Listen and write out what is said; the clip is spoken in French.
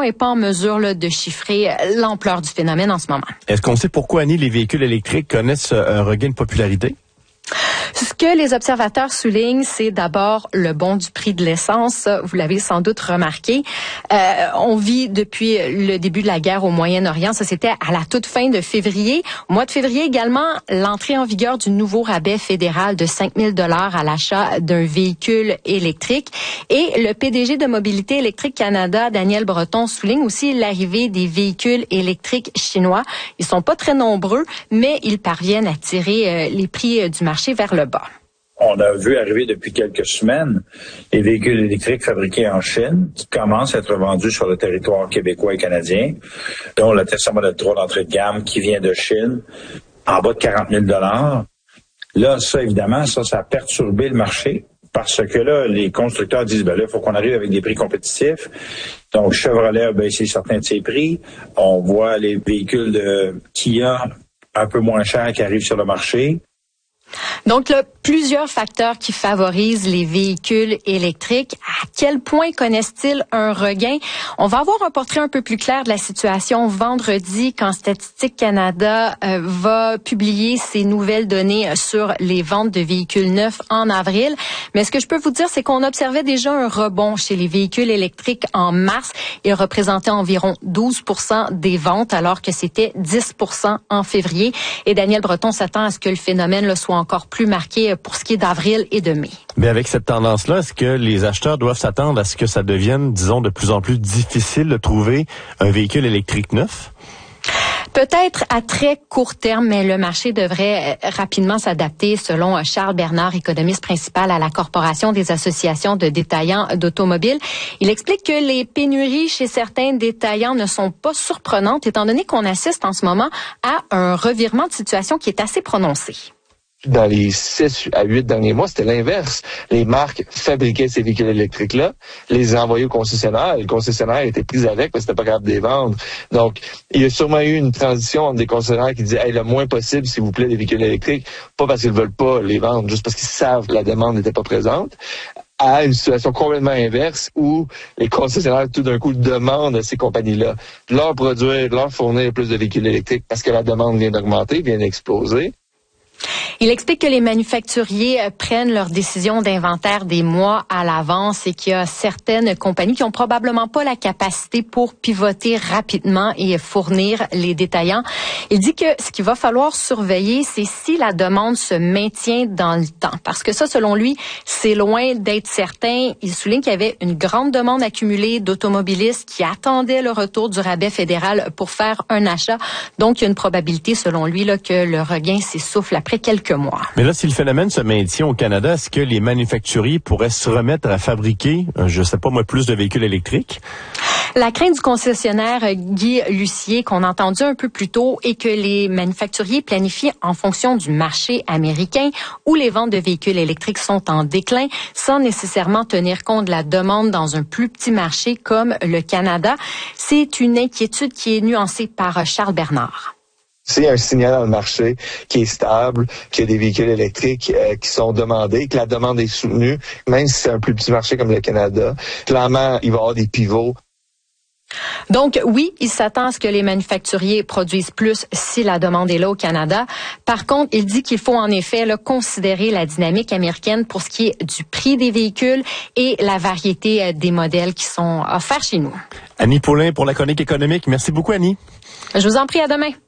est pas en mesure là, de chiffrer l'ampleur du phénomène en ce moment. Est-ce qu'on sait pourquoi, Annie, les véhicules électriques connaissent un regain de popularité? Ce que les observateurs soulignent, c'est d'abord le bond du prix de l'essence. Vous l'avez sans doute remarqué. On vit depuis le début de la guerre au Moyen-Orient. Ça, c'était à la toute fin de février. Au mois de février également, l'entrée en vigueur du nouveau rabais fédéral de 5 000 $ à l'achat d'un véhicule électrique. Et le PDG de Mobilité électrique Canada, Daniel Breton, souligne aussi l'arrivée des véhicules électriques chinois. Ils sont pas très nombreux, mais ils parviennent à tirer les prix du marché vers le bas. On a vu arriver depuis quelques semaines les véhicules électriques fabriqués en Chine qui commencent à être vendus sur le territoire québécois et canadien, dont le Tesla Model 3 d'entrée de gamme qui vient de Chine, en bas de 40 000 $. Là, ça, évidemment, ça a perturbé le marché parce que là, les constructeurs disent, là, il faut qu'on arrive avec des prix compétitifs. Donc, Chevrolet a baissé certains de ses prix. On voit les véhicules de Kia un peu moins chers qui arrivent sur le marché. Donc, là, plusieurs facteurs qui favorisent les véhicules électriques. À quel point connaissent-ils un regain? On va avoir un portrait un peu plus clair de la situation vendredi quand Statistique Canada va publier ses nouvelles données sur les ventes de véhicules neufs en avril. Mais ce que je peux vous dire, c'est qu'on observait déjà un rebond chez les véhicules électriques en mars. Il représentait environ 12% des ventes, alors que c'était 10% en février. Et Daniel Breton s'attend à ce que le phénomène là, soit encore plus marqué pour ce qui est d'avril et de mai. Mais avec cette tendance-là, est-ce que les acheteurs doivent s'attendre à ce que ça devienne, disons, de plus en plus difficile de trouver un véhicule électrique neuf? Peut-être à très court terme, mais le marché devrait rapidement s'adapter, selon Charles Bernard, économiste principal à la Corporation des associations de détaillants d'automobiles. Il explique que les pénuries chez certains détaillants ne sont pas surprenantes, étant donné qu'on assiste en ce moment à un revirement de situation qui est assez prononcé. Dans les 6 à 8 derniers mois, c'était l'inverse. Les marques fabriquaient ces véhicules électriques-là, les envoyaient au concessionnaire. Le concessionnaire était pris avec parce que c'était pas capable de les vendre. Donc, il y a sûrement eu une transition entre des concessionnaires qui disaient « Hey, le moins possible, s'il vous plaît, des véhicules électriques », pas parce qu'ils veulent pas les vendre, juste parce qu'ils savent que la demande n'était pas présente, à une situation complètement inverse où les concessionnaires, tout d'un coup, demandent à ces compagnies-là de leur produire, de leur fournir plus de véhicules électriques parce que la demande vient d'augmenter, vient d'exploser. Il explique que les manufacturiers prennent leurs décisions d'inventaire des mois à l'avance et qu'il y a certaines compagnies qui ont probablement pas la capacité pour pivoter rapidement et fournir les détaillants. Il dit que ce qu'il va falloir surveiller, c'est si la demande se maintient dans le temps. Parce que ça, selon lui, c'est loin d'être certain. Il souligne qu'il y avait une grande demande accumulée d'automobilistes qui attendaient le retour du rabais fédéral pour faire un achat. Donc, il y a une probabilité, selon lui, là, que le regain s'essouffle après quelques mois. Mais là, si le phénomène se maintient au Canada, est-ce que les manufacturiers pourraient se remettre à fabriquer, plus de véhicules électriques? La crainte du concessionnaire Guy Lucier, qu'on a entendu un peu plus tôt, est que les manufacturiers planifient en fonction du marché américain où les ventes de véhicules électriques sont en déclin, sans nécessairement tenir compte de la demande dans un plus petit marché comme le Canada. C'est une inquiétude qui est nuancée par Charles Bernard. C'est un signal dans le marché qui est stable, qu'il y a des véhicules électriques qui sont demandés, que la demande est soutenue, même si c'est un plus petit marché comme le Canada. Clairement, il va y avoir des pivots. Donc, oui, il s'attend à ce que les manufacturiers produisent plus si la demande est là au Canada. Par contre, il dit qu'il faut en effet considérer la dynamique américaine pour ce qui est du prix des véhicules et la variété des modèles qui sont offerts chez nous. Annie Paulin pour la chronique économique. Merci beaucoup, Annie. Je vous en prie, à demain.